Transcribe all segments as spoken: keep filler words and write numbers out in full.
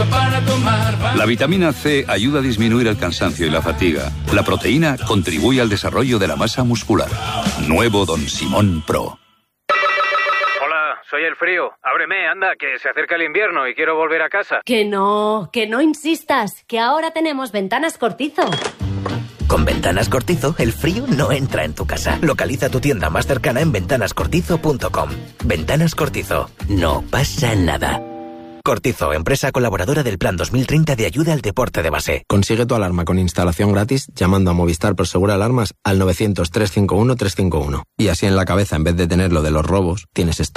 para tomar. La vitamina C ayuda a disminuir el cansancio y la fatiga. La proteína contribuye al desarrollo de la masa muscular. Nuevo Don Simón Pro. Hola, soy el frío. Ábreme, anda, que se acerca el invierno y quiero volver a casa. Que no, que no insistas, que ahora tenemos Ventanas Cortizo. Con Ventanas Cortizo, el frío no entra en tu casa. Localiza tu tienda más cercana en ventanas cortizo punto com. Ventanas Cortizo. No pasa nada. Cortizo, empresa colaboradora del Plan dos mil treinta de ayuda al deporte de base. Consigue tu alarma con instalación gratis llamando a Movistar Prosegur Alarmas al novecientos, trescientos cincuenta y uno, trescientos cincuenta y uno. Y así en la cabeza, en vez de tener lo de los robos, tienes esto.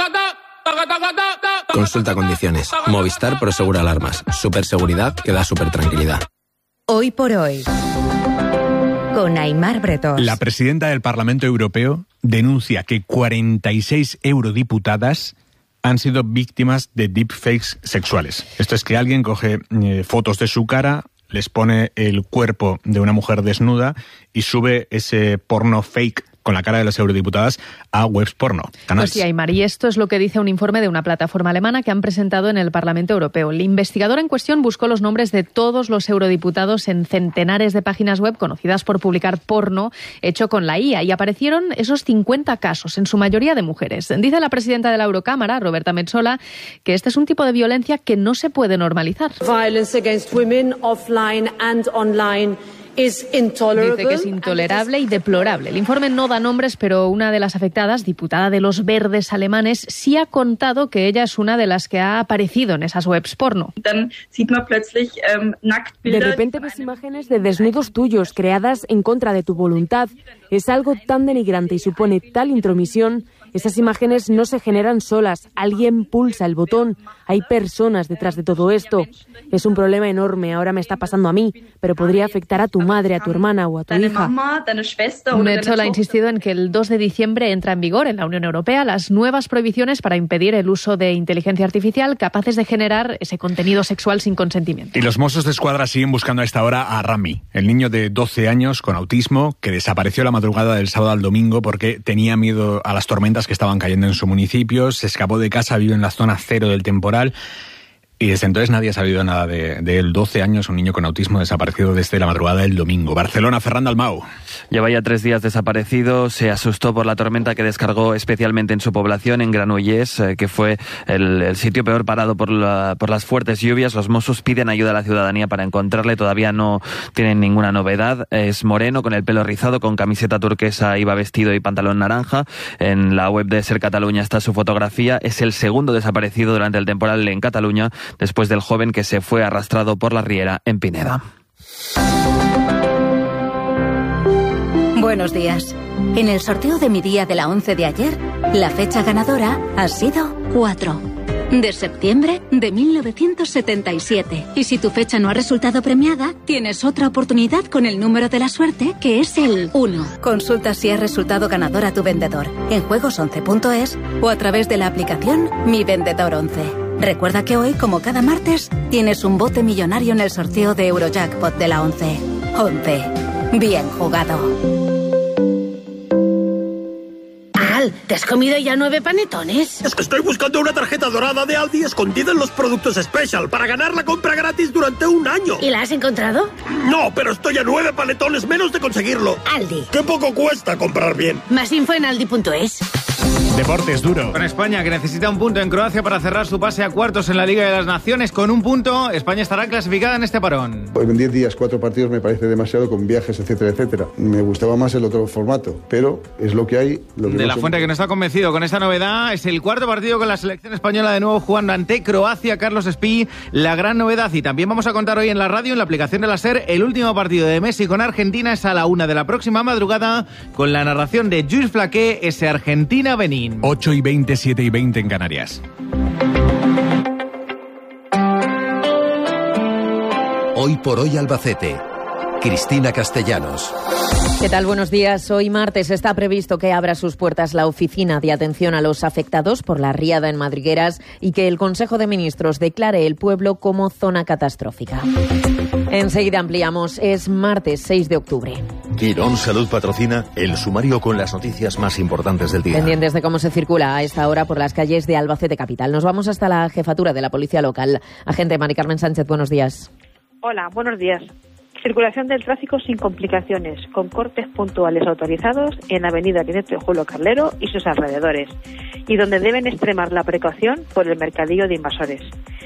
Consulta condiciones. Movistar Prosegur Alarmas. Superseguridad que da super tranquilidad. Hoy por hoy, con Aimar Bretos. La presidenta del Parlamento Europeo denuncia que cuarenta y seis eurodiputadas han sido víctimas de deepfakes sexuales. Esto es que alguien coge eh, fotos de su cara, les pone el cuerpo de una mujer desnuda y sube ese porno fake con la cara de las eurodiputadas a webs porno. Canals. Pues sí, Aymar, y esto es lo que dice un informe de una plataforma alemana que han presentado en el Parlamento Europeo. El investigador en cuestión buscó los nombres de todos los eurodiputados en centenares de páginas web conocidas por publicar porno hecho con la I A y aparecieron esos cincuenta casos, en su mayoría de mujeres. Dice la presidenta de la Eurocámara, Roberta Metsola, que este es un tipo de violencia que no se puede normalizar. Violence against women offline and online. Dice que es intolerable y deplorable. El informe no da nombres, pero una de las afectadas, diputada de los Verdes alemanes, sí ha contado que ella es una de las que ha aparecido en esas webs porno. De repente ves imágenes de desnudos tuyos creadas en contra de tu voluntad. Es algo tan denigrante y supone tal intromisión. Esas imágenes no se generan solas. Alguien pulsa el botón. Hay personas detrás de todo esto. Es un problema enorme. Ahora me está pasando a mí, pero podría afectar a tu madre, a tu hermana o a tu hija. Metsola ha insistido en que el dos de diciembre entra en vigor en la Unión Europea las nuevas prohibiciones para impedir el uso de inteligencia artificial capaces de generar ese contenido sexual sin consentimiento. Y los Mossos de Escuadra siguen buscando a esta hora a Rami, el niño de doce años con autismo que desapareció la madrugada del sábado al domingo porque tenía miedo a las tormentas que estaban cayendo en su municipio, se escapó de casa, vive en la zona cero del temporal y desde entonces nadie ha sabido nada de, de él. doce años, un niño con autismo desaparecido desde la madrugada del domingo. Barcelona, Fernando Almau. Lleva ya tres días desaparecido, se asustó por la tormenta que descargó especialmente en su población, en Granollers, eh, que fue el, el sitio peor parado por, la, por las fuertes lluvias. Los Mossos piden ayuda a la ciudadanía para encontrarle, todavía no tienen ninguna novedad. Es moreno, con el pelo rizado, con camiseta turquesa, iba vestido y pantalón naranja. En la web de Ser Cataluña está su fotografía. Es el segundo desaparecido durante el temporal en Cataluña, después del joven que se fue arrastrado por la riera en Pineda. Buenos días. En el sorteo de mi día de la once de ayer, la fecha ganadora ha sido cuatro. De septiembre de mil novecientos setenta y siete. Y si tu fecha no ha resultado premiada, tienes otra oportunidad con el número de la suerte, que es el uno. Consulta si has resultado ganador a tu vendedor en juegos once punto es o a través de la aplicación Mi Vendedor once. Recuerda que hoy, como cada martes, tienes un bote millonario en el sorteo de Eurojackpot de la once. once. Bien jugado. ¿Te has comido ya nueve panetones? Es que estoy buscando una tarjeta dorada de Aldi escondida en los productos Special para ganar la compra gratis durante un año. ¿Y la has encontrado? No, pero estoy a nueve panetones menos de conseguirlo. Aldi. ¡Qué poco cuesta comprar bien! Más info en aldi punto es. Deportes duro. Con España, que necesita un punto en Croacia para cerrar su pase a cuartos en la Liga de las Naciones. Con un punto, España estará clasificada en este parón. Pues en diez días, cuatro partidos me parece demasiado, con viajes, etcétera, etcétera. Me gustaba más el otro formato, pero es lo que hay. Lo que de no la se... Fuente, que no está convencido con esta novedad, es el cuarto partido con la selección española de nuevo jugando ante Croacia. Carlos Espí, la gran novedad. Y también vamos a contar hoy en la radio, en la aplicación de la SER, el último partido de Messi con Argentina. Es a la una de la próxima madrugada, con la narración de Lluís Flaqué, ese Argentina-Benín. ocho y veinte, siete y veinte en Canarias. Hoy por hoy Albacete. Cristina Castellanos. ¿Qué tal? Buenos días. Hoy martes está previsto que abra sus puertas la oficina de atención a los afectados por la riada en Madrigueras y que el Consejo de Ministros declare el pueblo como zona catastrófica. Enseguida ampliamos. Es martes seis de octubre. Quirón Salud patrocina el sumario con las noticias más importantes del día. Pendientes de cómo se circula a esta hora por las calles de Albacete capital. Nos vamos hasta la jefatura de la policía local. Agente Mari Carmen Sánchez, buenos días. Hola, buenos días. Circulación del tráfico sin complicaciones, con cortes puntuales autorizados en Avenida Almirante Julio Carlero y sus alrededores, y donde deben extremar la precaución por el mercadillo de invasores.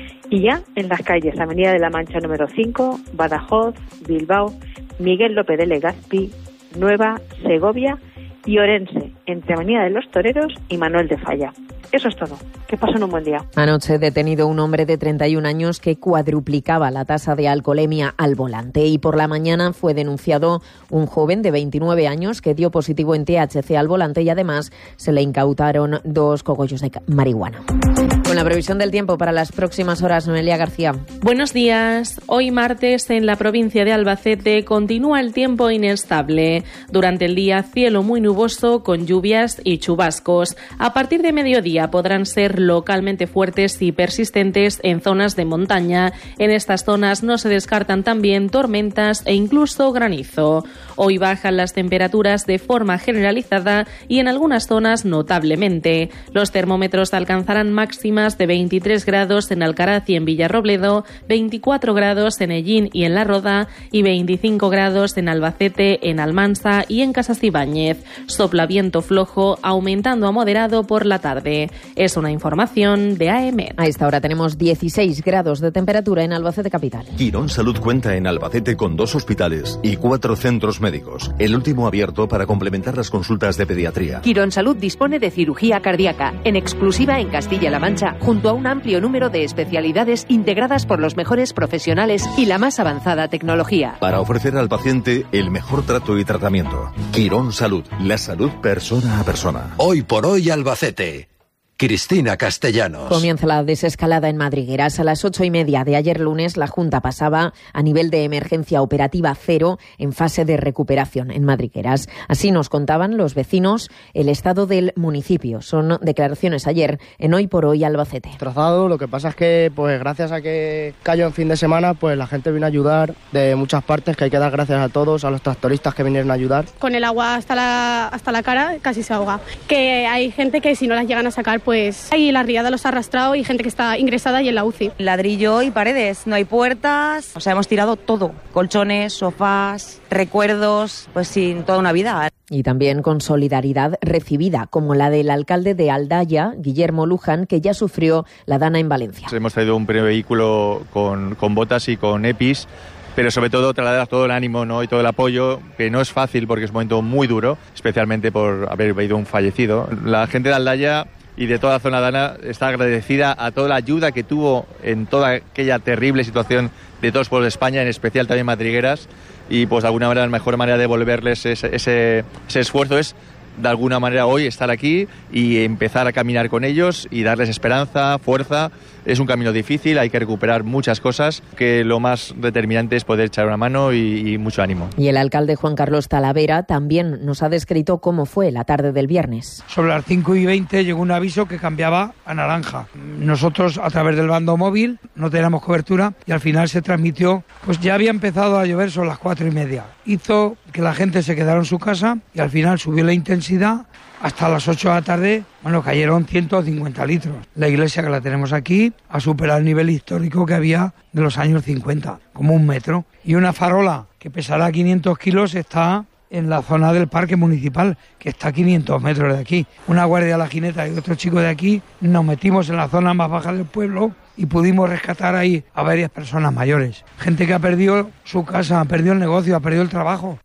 Y ya en las calles Avenida de la Mancha número cinco, Badajoz, Bilbao, Miguel López de Legazpi, Nueva, Segovia y Orense, entre Avenida de los Toreros y Manuel de Falla. Eso es todo. Que pasen un buen día. Anoche detenido un hombre de treinta y un años que cuadruplicaba la tasa de alcoholemia al volante, y por la mañana fue denunciado un joven de veintinueve años que dio positivo en T H C al volante, y además se le incautaron dos cogollos de marihuana. Con la previsión del tiempo para las próximas horas, Noelia García. Buenos días. Hoy martes en la provincia de Albacete continúa el tiempo inestable. Durante el día cielo muy nuboso con lluvias y chubascos. A partir de mediodía podrán ser localmente fuertes y persistentes en zonas de montaña. En estas zonas no se descartan también tormentas e incluso granizo. Hoy bajan las temperaturas de forma generalizada y en algunas zonas notablemente. Los termómetros alcanzarán máximas de veintitrés grados en Alcaraz y en Villarrobledo, veinticuatro grados en Ellín y en La Roda y veinticinco grados en Albacete, en Almansa y en Casasibáñez. Sopla viento flojo, aumentando a moderado por la tarde. Es una información de A E M E D. A esta hora tenemos dieciséis grados de temperatura en Albacete capital. Quirón Salud cuenta en Albacete con dos hospitales y cuatro centros médicos, el último abierto para complementar las consultas de pediatría. Quirón Salud dispone de cirugía cardíaca, en exclusiva en Castilla-La Mancha, junto a un amplio número de especialidades integradas por los mejores profesionales y la más avanzada tecnología. Para ofrecer al paciente el mejor trato y tratamiento. Quirón Salud, la salud persona a persona. Hoy por hoy Albacete. Cristina Castellanos. Comienza la desescalada en Madrigueras. A las ocho y media de ayer lunes, la Junta pasaba a nivel de emergencia operativa cero en fase de recuperación en Madrigueras. Así nos contaban los vecinos el estado del municipio. Son declaraciones ayer en Hoy por Hoy Albacete. Trazado, lo que pasa es que pues gracias a que cayó en fin de semana, pues la gente vino a ayudar de muchas partes, que hay que dar gracias a todos, a los tractoristas que vinieron a ayudar. Con el agua hasta la, hasta la cara casi se ahoga. Que hay gente que si no las llegan a sacar, pues ahí la riada los ha arrastrado y gente que está ingresada y en la U C I. Ladrillo y paredes, no hay puertas, o sea, hemos tirado todo, colchones, sofás, recuerdos, pues sin toda una vida. Y también con solidaridad recibida, como la del alcalde de Aldaya, Guillermo Luján, que ya sufrió la dana en Valencia. Hemos traído un primer vehículo con, con botas y con EPIs, pero sobre todo trasladar todo el ánimo, ¿no?, y todo el apoyo, que no es fácil porque es un momento muy duro, especialmente por haber habido un fallecido. La gente de Aldaya y de toda la zona dana está agradecida a toda la ayuda que tuvo en toda aquella terrible situación de todos los pueblos de España, en especial también Madrigueras, y pues de alguna manera la mejor manera de devolverles ese, ese, ese esfuerzo es de alguna manera hoy estar aquí y empezar a caminar con ellos y darles esperanza, fuerza. Es un camino difícil, hay que recuperar muchas cosas, que lo más determinante es poder echar una mano y, y mucho ánimo. Y el alcalde Juan Carlos Talavera también nos ha descrito cómo fue la tarde del viernes. Sobre las cinco y veinte llegó un aviso que cambiaba a naranja. Nosotros, a través del bando móvil, no teníamos cobertura y al final se transmitió, pues ya había empezado a llover sobre las cuatro y media. Hizo que la gente se quedara en su casa y al final subió la intensidad. Hasta las ocho de la tarde, bueno, cayeron ciento cincuenta litros. La iglesia, que la tenemos aquí, ha superado el nivel histórico que había de los años cincuenta, como un metro. Y una farola que pesará quinientos kilos está en la zona del parque municipal, que está a quinientos metros de aquí. Una guardia de la jineta y otro chico de aquí nos metimos en la zona más baja del pueblo y pudimos rescatar ahí a varias personas mayores. Gente que ha perdido su casa, ha perdido el negocio, ha perdido el trabajo.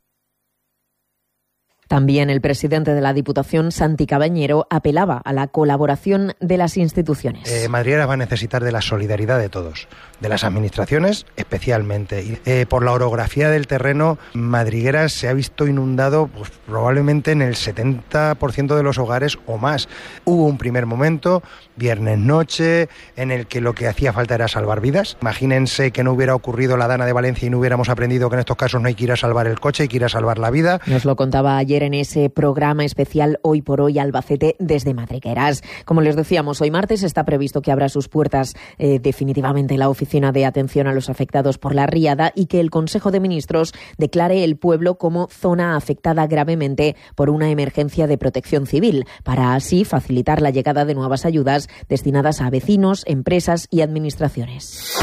También el presidente de la Diputación, Santi Cabañero, apelaba a la colaboración de las instituciones. Eh, Madrigueras va a necesitar de la solidaridad de todos, de las administraciones especialmente. Y, eh, por la orografía del terreno, Madrigueras se ha visto inundado pues, probablemente en el setenta por ciento de los hogares o más. Hubo un primer momento viernes noche, en el que lo que hacía falta era salvar vidas. Imagínense que no hubiera ocurrido la Dana de Valencia y no hubiéramos aprendido que en estos casos no hay que ir a salvar el coche, hay que ir a salvar la vida. Nos lo contaba ayer en ese programa especial Hoy por Hoy Albacete desde Madrigueras. Como les decíamos, hoy martes está previsto que abra sus puertas eh, definitivamente la Oficina de Atención a los Afectados por la Riada y que el Consejo de Ministros declare el pueblo como zona afectada gravemente por una emergencia de protección civil, para así facilitar la llegada de nuevas ayudas destinadas a vecinos, empresas y administraciones.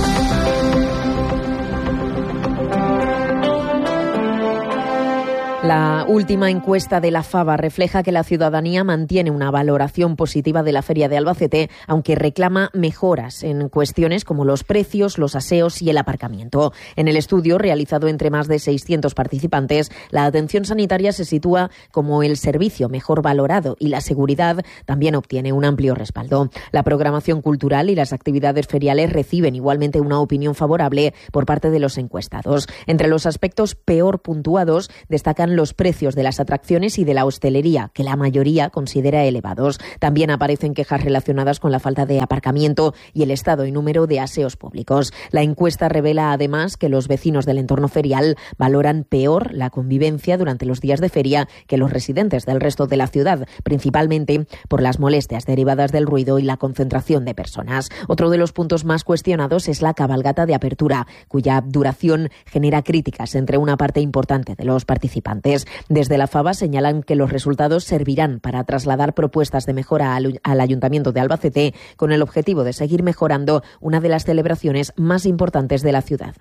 La última encuesta de la Fava refleja que la ciudadanía mantiene una valoración positiva de la Feria de Albacete, aunque reclama mejoras en cuestiones como los precios, los aseos y el aparcamiento. En el estudio, realizado entre más de seiscientos participantes, la atención sanitaria se sitúa como el servicio mejor valorado y la seguridad también obtiene un amplio respaldo. La programación cultural y las actividades feriales reciben igualmente una opinión favorable por parte de los encuestados. Entre los aspectos peor puntuados destacan los precios de las atracciones y de la hostelería, que la mayoría considera elevados. También aparecen quejas relacionadas con la falta de aparcamiento y el estado y número de aseos públicos. La encuesta revela además que los vecinos del entorno ferial valoran peor la convivencia durante los días de feria que los residentes del resto de la ciudad, principalmente por las molestias derivadas del ruido y la concentración de personas. Otro de los puntos más cuestionados es la cabalgata de apertura, cuya duración genera críticas entre una parte importante de los participantes. Desde la Fava señalan que los resultados servirán para trasladar propuestas de mejora al, al Ayuntamiento de Albacete con el objetivo de seguir mejorando una de las celebraciones más importantes de la ciudad.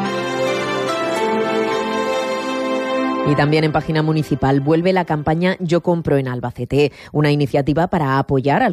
Y también en página municipal vuelve la campaña Yo compro en Albacete, una iniciativa para apoyar al